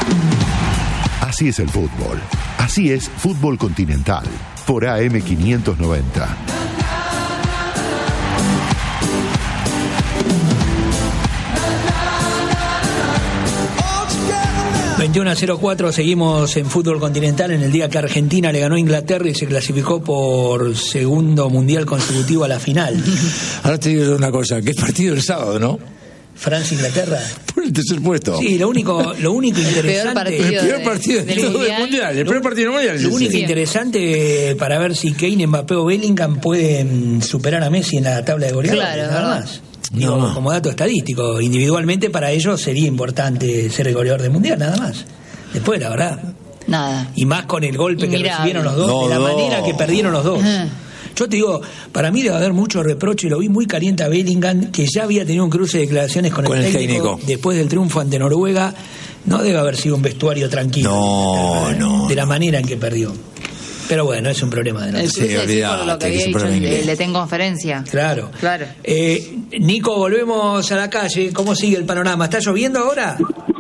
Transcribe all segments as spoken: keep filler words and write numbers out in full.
Así es el fútbol. Así es Fútbol Continental por A M quinientos noventa. veintiuno a cero cuatro, seguimos en Fútbol Continental en el día que Argentina le ganó a Inglaterra y se clasificó por segundo mundial consecutivo a la final. Ahora te digo una cosa, que es partido el sábado, ¿no? Francia-Inglaterra. Por el tercer puesto. Sí, lo único, lo único interesante. El peor partido de, de, de todo el mundial. El peor partido del mundial. Lo único interesante para ver si Kane, Mbappé o Bellingham pueden superar a Messi en la tabla de goleadores. Claro, nada más. Digo, no. Como dato estadístico, individualmente para ellos sería importante ser el goleador del mundial, nada más. Después, la verdad. Nada. Y más con el golpe que Mirá, recibieron los dos, no, de la no. manera que perdieron los dos. Ajá. Yo te digo, para mí debe haber mucho reproche, lo vi muy caliente a Bellingham, que ya había tenido un cruce de declaraciones con, con el, el técnico, técnico después del triunfo ante Noruega. No debe haber sido un vestuario tranquilo. No, de, no. De la manera en que perdió. Pero bueno, es un problema de nosotros. El cruce, sí, por lo que había dicho en el de conferencia. Claro. Claro. Eh, Nico, volvemos a la calle. ¿Cómo sigue el panorama? ¿Está lloviendo ahora?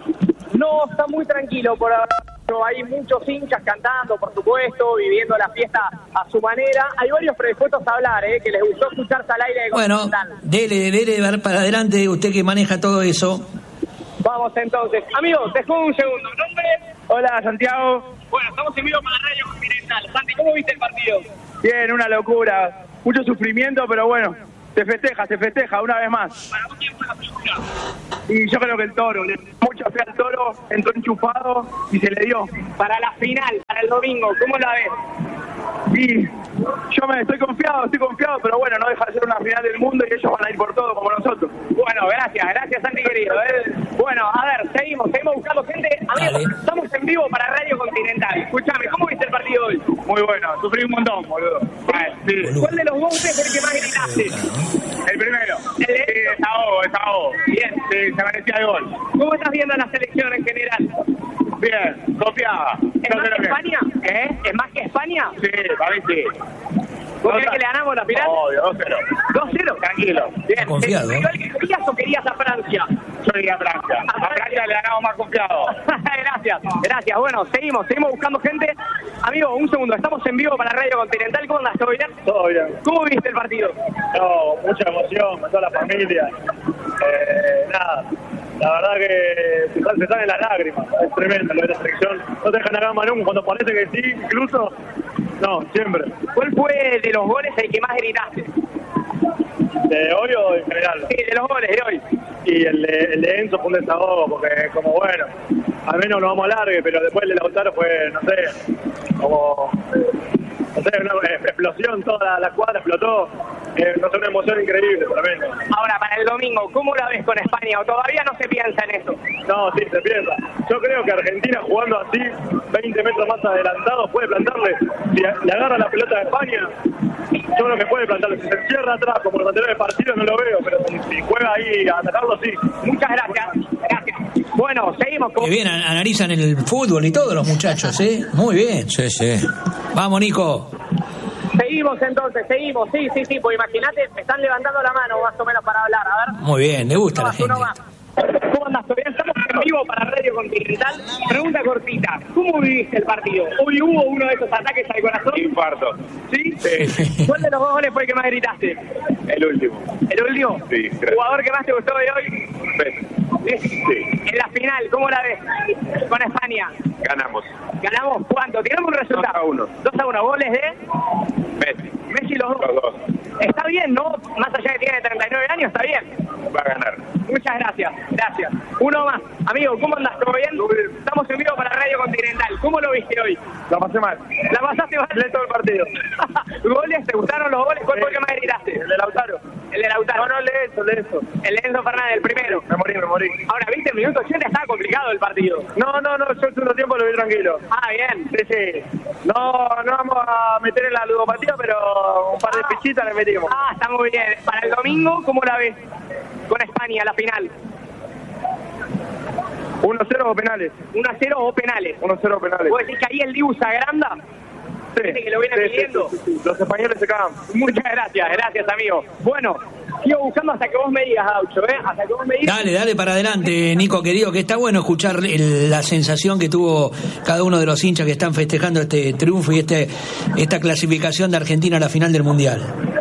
No, está muy tranquilo por ahora. Hay muchos hinchas cantando, por supuesto, viviendo la fiesta a su manera. Hay varios predispuestos a hablar, ¿eh? Que les gustó escucharse al aire de Bueno, dele, dele para adelante, usted que maneja todo eso. Vamos entonces. Amigos, te juego un segundo. ¿Nombre? Hola, Santiago. Bueno, estamos en vivo para Radio Continental. Santi, ¿cómo viste el partido? Bien, una locura. Mucho sufrimiento, pero bueno, se festeja, se festeja una vez más. ¿Para quién fue la figura? Y yo creo que el Toro, le mucho fe al Toro, entró enchufado y se le dio. Para la final, para el domingo, ¿cómo la ves? Y yo me estoy confiado, estoy confiado, pero bueno, no deja de ser una final del mundo y ellos van a ir por todo como nosotros. Bueno, gracias, gracias Santi querido. ¿eh? Bueno, a ver, seguimos, seguimos buscando gente. Amigos, estamos en vivo para Radio Continental. Escúchame, ¿cómo viste el partido hoy? Muy bueno, sufrí un montón, boludo. Sí. ¿Cuál de los dos fue el que más gritaste? El primero. ¿El de? Sí, desahogo, desahogo. Bien. Sí, se merecía el gol. ¿Cómo estás viendo la selección en general? Bien, confiada. ¿Es más que España? ¿Eh? ¿Es más que España? Sí, para mí sí. ¿Vos crees que le ganamos la final? Obvio, dos cero. ¿dos cero? Tranquilo. Bien. Confiado. ¿El que querías o querías a Francia? Yo quería a Francia. A Francia le ganamos más confiado. Gracias, gracias. Bueno, seguimos, seguimos buscando gente. Amigo, un segundo, estamos en vivo para Radio Continental. ¿Cómo andas? ¿Todo bien? Todo bien. ¿Cómo viste el partido? No, mucha emoción, con toda la familia. Eh, nada. La verdad que se salen las lágrimas, es tremendo lo de la selección. No te dejan la gama nunca, cuando parece que sí, incluso, no, siempre. ¿Cuál fue de los goles el que más gritaste? ¿De hoy o en general? Sí, de los goles de hoy. Y el de, el de Enzo fue un desahogo, porque como bueno, al menos lo vamos a largue, pero después el de Lautaro fue, no sé, como... No sé, una explosión, toda la, la cuadra explotó. Eh, no sé, una emoción increíble, tremendo. Ahora, para el domingo, ¿cómo la ves con España? ¿O todavía no se piensa en eso? No, sí, se piensa. Yo creo que Argentina, jugando así, veinte metros más adelantado, puede plantarle. Si le agarra la pelota a España, yo creo que puede plantarle. Si se encierra atrás, como el anterior partido, no lo veo, pero si, si juega ahí a atacarlo, sí. Muchas gracias. Gracias. Bueno, seguimos con... Qué bien, analizan el fútbol y todos los muchachos, ¿eh? Muy bien. Sí, sí. Vamos, Nico. Seguimos entonces, seguimos, sí, sí, sí, pues imagínate, me están levantando la mano más o menos para hablar, a ver. Muy bien, le gusta a la gente. ¿Cómo andas? ¿Todo bien? Estamos en vivo para Radio Continental. Pregunta cortita, ¿cómo viviste el partido? ¿Hoy hubo uno de esos ataques al corazón? Infarto. ¿Sí? Sí. ¿Cuál de los dos goles fue el que más gritaste? El último. ¿El último? Sí. Gracias. ¿Jugador que más te gustó de hoy? Messi. Sí. En la final, ¿cómo la ves? Con España. Ganamos. ¿Ganamos cuánto? ¿Tiramos un resultado? dos a uno. dos a uno. ¿Goles de? Messi. Messi los dos. Los dos. Está bien, ¿no? Más allá de que tiene treinta y nueve años, está bien. Va a ganar. Muchas gracias, gracias. Uno más. Amigo, ¿cómo andas? ¿Todo bien? Estamos en vivo para Radio Continental. ¿Cómo lo viste hoy? La pasé mal. ¿La pasaste mal? Leí todo el partido. ¿Goles? ¿Te gustaron los goles? ¿Cuál fue el que más gritaste? El de Lautaro. El de Lautaro. No, no, el de Enzo, el de Enzo. El de Enzo Fernández, el primero. Me morí, me morí. Ahora, ¿viste? El minuto ochenta estaba complicado el partido. No, no, no, yo el segundo tiempo lo vi tranquilo. Ah, bien. Sí, sí. No, no vamos a meter en la ludopatía, pero un par de ah. fichitas le metimos. Ah, está muy bien. Para el domingo, ¿cómo la ves? Con España, la final. uno a cero o penales. uno a cero o penales. uno a cero o penales. ¿Vos decís que ahí el Dibu se agranda? Sí. Que lo viene sí, pidiendo. Sí, sí, sí. Los españoles se cagan. Muchas gracias, gracias amigo. Bueno, sigo buscando hasta que vos me digas, Gaucho, ¿eh? Hasta que vos me digas. Dale, dale para adelante, Nico, querido, que está bueno escuchar el, la sensación que tuvo cada uno de los hinchas que están festejando este triunfo y este esta clasificación de Argentina a la final del Mundial.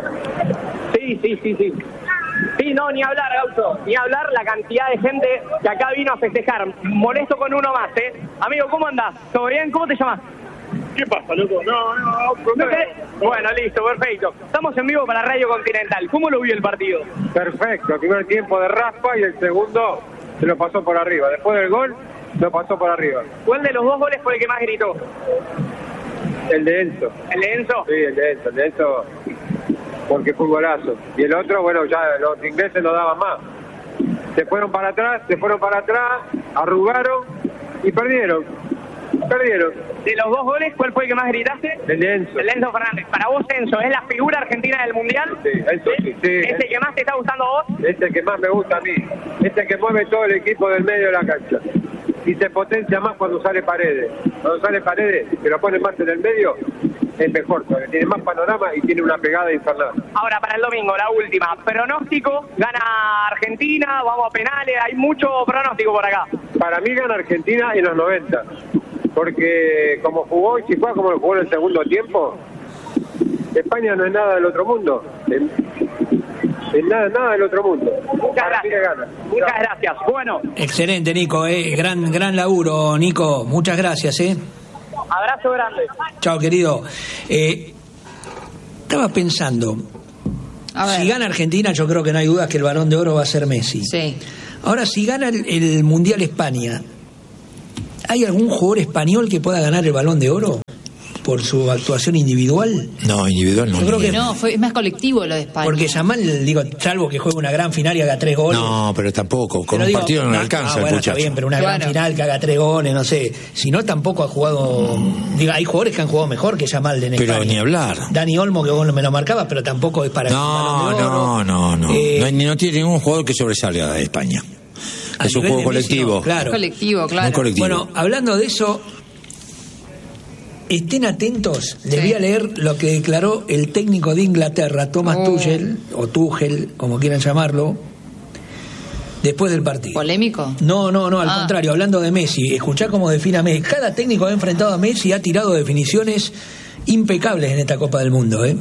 Sí, sí, sí, sí. Sí, no, ni hablar, Gaucho, ni hablar la cantidad de gente que acá vino a festejar. Molesto con uno más, ¿eh? Amigo, ¿cómo andás? ¿Todo bien? ¿Cómo te llamas? ¿Qué pasa, loco? No, no, no. ¿No querés? Bueno, listo, perfecto. Estamos en vivo para Radio Continental. ¿Cómo lo vio el partido? Perfecto. El primer tiempo de raspa y el segundo se lo pasó por arriba. Después del gol, lo pasó por arriba. ¿Cuál de los dos goles fue el que más gritó? El de Enzo. ¿El de Enzo? Sí, el de Enzo. El de Enzo, porque fue un golazo. Y el otro, bueno, ya los ingleses lo daban más. Se fueron para atrás, se fueron para atrás, arrugaron y perdieron. Perdieron. De los dos goles, ¿cuál fue el que más gritaste? El de Enzo. El de Enzo Fernández. Para vos, Enzo, ¿es la figura argentina del Mundial? Sí, Enzo, sí. sí ¿Es el que más te está gustando a vos? Es el que más me gusta a mí. Es el que mueve todo el equipo del medio de la cancha. Y se potencia más cuando sale Paredes. Cuando sale Paredes, que lo pone más en el medio, es mejor, porque tiene más panorama y tiene una pegada infernal. Ahora, para el domingo, la última. Pronóstico, gana Argentina, vamos a penales, hay mucho pronóstico por acá. Para mí gana Argentina en los noventa. Porque como jugó y si juega como lo jugó en el segundo tiempo, España no es nada del otro mundo. Es, es nada, nada del otro mundo. Muchas gracias. Gana. Muchas gracias. Bueno. Excelente, Nico, eh. gran, gran laburo, Nico. Muchas gracias, eh. Abrazo grande. Chao, querido. Eh, estaba pensando, si gana Argentina, yo creo que no hay dudas que el Balón de Oro va a ser Messi. Sí. Ahora, si gana el, el Mundial España, ¿hay algún jugador español que pueda ganar el Balón de Oro por su actuación individual? No, individual no. Yo creo que no, fue es más colectivo lo de España. Porque Yamal, digo, salvo que juegue una gran final y haga tres goles. No, pero tampoco, con pero un digo, partido no le ah, alcanza ah, el bueno, muchacho. Está bien, pero una Claro. gran final que haga tres goles, no sé. Si no, tampoco ha jugado. Digo, hay jugadores que han jugado mejor que Yamal en Pero España. ni hablar. Dani Olmo, que vos me lo marcabas, pero tampoco es para. No, el Balón de Oro. no, no, no. Eh, no, hay- no tiene ningún jugador que sobresalga de España. a Es un nivel juego de Messi, colectivo. no, claro. Es colectivo, claro. Muy colectivo. Bueno, hablando de eso, estén atentos, les Sí. voy a leer lo que declaró el técnico de Inglaterra, Thomas Oh. Tuchel, o Tuchel, como quieran llamarlo, después del partido. ¿Polémico? No, no, no, al Ah. contrario, hablando de Messi, escuchá cómo define a Messi. Cada técnico ha enfrentado a Messi y ha tirado definiciones impecables en esta Copa del Mundo. ¿eh?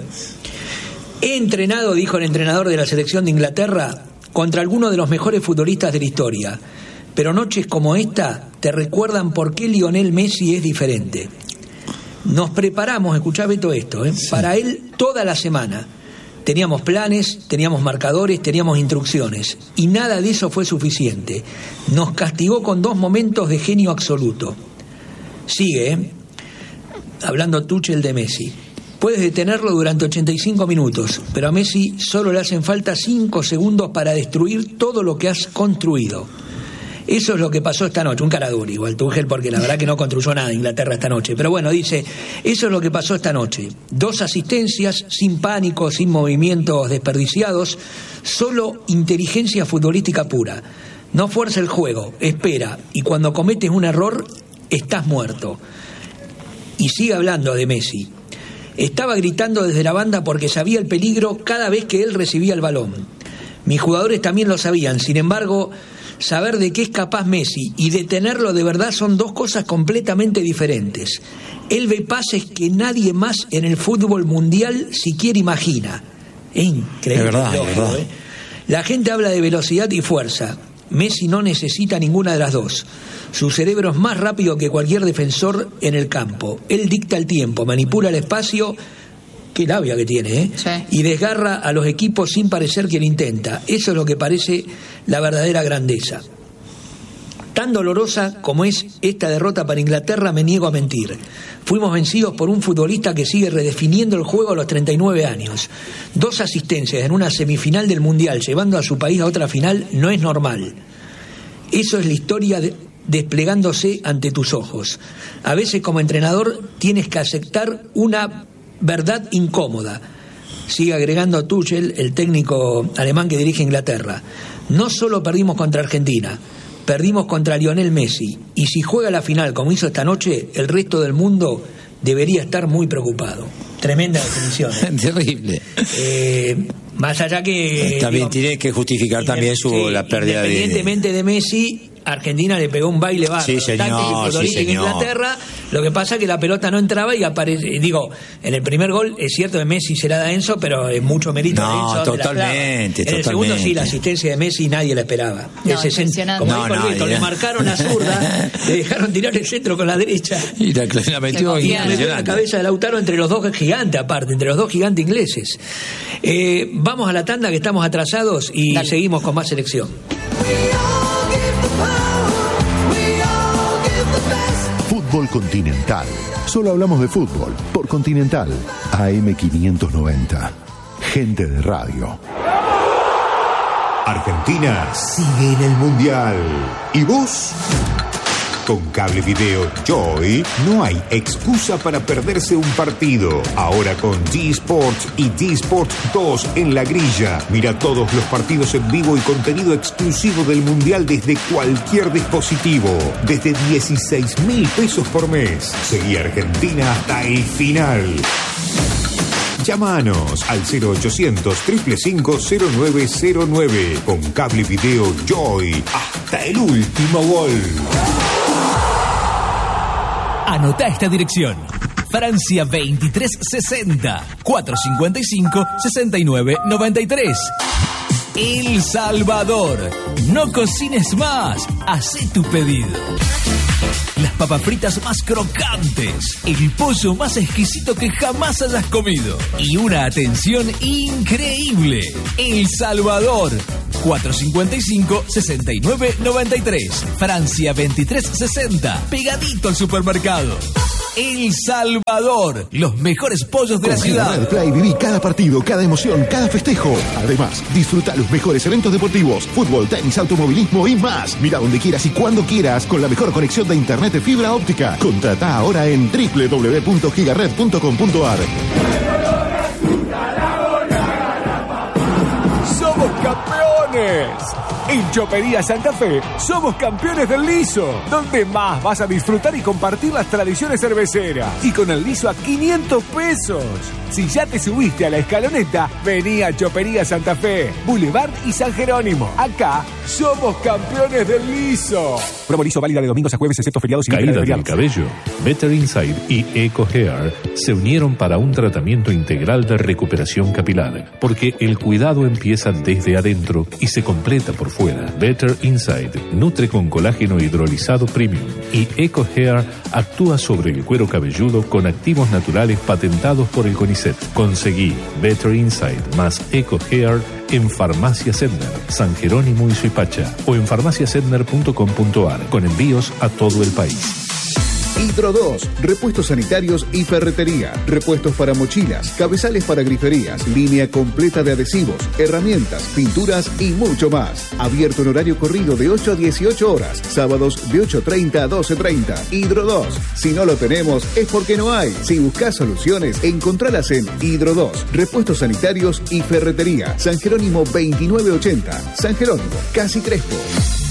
He entrenado, dijo el entrenador de la selección de Inglaterra, contra algunos de los mejores futbolistas de la historia. Pero noches como esta te recuerdan por qué Lionel Messi es diferente. Nos preparamos, escuchá Beto esto, ¿eh? para él toda la semana. Teníamos planes, teníamos marcadores, teníamos instrucciones. Y nada de eso fue suficiente. Nos castigó con dos momentos de genio absoluto. Sigue, ¿eh? hablando Tuchel de Messi. Puedes detenerlo durante ochenta y cinco minutos, pero a Messi solo le hacen falta cinco segundos para destruir todo lo que has construido. Eso es lo que pasó esta noche, un cara duro igual Tuchel, porque la verdad que no construyó nada Inglaterra esta noche. Pero bueno, dice, eso es lo que pasó esta noche. Dos asistencias, sin pánico, sin movimientos desperdiciados, solo inteligencia futbolística pura. No fuerza el juego, espera, y cuando cometes un error, estás muerto. Y sigue hablando de Messi. Estaba gritando desde la banda porque sabía el peligro cada vez que él recibía el balón. Mis jugadores también lo sabían, sin embargo, saber de qué es capaz Messi y detenerlo de verdad son dos cosas completamente diferentes. Él ve pases que nadie más en el fútbol mundial siquiera imagina. Es increíble. Es verdad, loco, es verdad. ¿eh? La gente habla de velocidad y fuerza. Messi no necesita ninguna de las dos. Su cerebro es más rápido que cualquier defensor en el campo. Él dicta el tiempo, manipula el espacio. Qué labia que tiene, ¿eh? Sí. Y desgarra a los equipos sin parecer que lo intenta. Eso es lo que parece la verdadera grandeza. Tan dolorosa como es esta derrota para Inglaterra, me niego a mentir. Fuimos vencidos por un futbolista que sigue redefiniendo el juego a los treinta y nueve años. Dos asistencias en una semifinal del Mundial, llevando a su país a otra final, no es normal. Eso es la historia de, desplegándose ante tus ojos. A veces como entrenador tienes que aceptar una verdad incómoda. Sigue agregando Tuchel, el técnico alemán que dirige Inglaterra. No solo perdimos contra Argentina, perdimos contra Lionel Messi. Y si juega la final como hizo esta noche, el resto del mundo debería estar muy preocupado. Tremenda definición. ¿eh? Terrible. Eh, Más allá que... También digo, tiene que justificar también su sí, la pérdida de... Independientemente de Messi, Argentina le pegó un baile bárbaro. Sí, señor, táctico y futbolístico sí, señor. en Inglaterra. Lo que pasa es que la pelota no entraba y aparece. Digo, en el primer gol es cierto que Messi se la da a Enzo, pero es mucho mérito No, de Enzo. donde la clava. totalmente, En el totalmente. segundo sí, la asistencia de Messi nadie la esperaba. No, Ese cen- impresionante. como No, dijo el nadie, Beto, le ¿eh? marcaron la zurda, le dejaron tirar el centro con la derecha. Y la, la metió Se Y la metió en la impresionante. cabeza de Lautaro entre los dos gigantes, aparte, entre los dos gigantes ingleses. Eh, vamos a la tanda que estamos atrasados y Dale. seguimos con más selección. Fútbol Continental. Solo hablamos de fútbol por Continental. A M quinientos noventa. Gente de radio. Argentina sigue en el Mundial. ¿Y vos? Con Cable Video Joy no hay excusa para perderse un partido. Ahora con G Sports y G Sports dos en la grilla. Mira todos los partidos en vivo y contenido exclusivo del Mundial desde cualquier dispositivo. Desde dieciséis mil pesos por mes. Seguí a Argentina hasta el final. Llámanos al cero ochocientos, cinco cinco cinco, cero nueve cero nueve. Con Cable Video Joy hasta el último gol. Anota esta dirección. Francia veintitrés sesenta, cuatrocientos cincuenta y cinco, sesenta y nueve noventa y tres. El Salvador. No cocines más. Hacé tu pedido. Las papas fritas más crocantes, el pollo más exquisito que jamás hayas comido y una atención increíble. El Salvador, cuatrocientos cincuenta y cinco, sesenta y nueve noventa y tres. Francia veintitrés sesenta, pegadito al supermercado. El Salvador, los mejores pollos de la Con ciudad. Red Play viví cada partido, cada emoción, cada festejo. Además, disfruta los mejores eventos deportivos, fútbol, tenis, automovilismo y más. Mira donde quieras y cuando quieras con la mejor conexión de internet de fibra óptica. Contrata ahora en doble u doble u doble u punto gigared punto com punto a r. ¡Somos campeones! En Chopería Santa Fe somos campeones del liso, donde más vas a disfrutar y compartir las tradiciones cerveceras. Y con el liso a quinientos pesos. Si ya te subiste a la escaloneta, vení a Chopería Santa Fe, Boulevard y San Jerónimo. Acá somos campeones del liso. Promo liso válida de domingos a jueves, excepto feriados y Caída vísperas de del feriados. cabello. Better Inside y Eco Hair se unieron para un tratamiento integral de recuperación capilar, porque el cuidado empieza desde adentro y se completa por fuera. Better Inside nutre con colágeno hidrolizado premium y Eco Hair actúa sobre el cuero cabelludo con activos naturales patentados por el CONICET. Conseguí Better Inside más Eco Hair en Farmacia Sedner, San Jerónimo y Suipacha o en farmacia sedner punto com punto a r con envíos a todo el país. Hidro dos, repuestos sanitarios y ferretería, repuestos para mochilas, cabezales para griferías, línea completa de adhesivos, herramientas, pinturas y mucho más. Abierto en horario corrido de ocho a dieciocho horas, sábados de ocho treinta a doce treinta. Hidro dos, si no lo tenemos es porque no hay. Si buscas soluciones, encontralas en Hidro dos, repuestos sanitarios y ferretería, San Jerónimo veintinueve ochenta, San Jerónimo, Casi Crespo.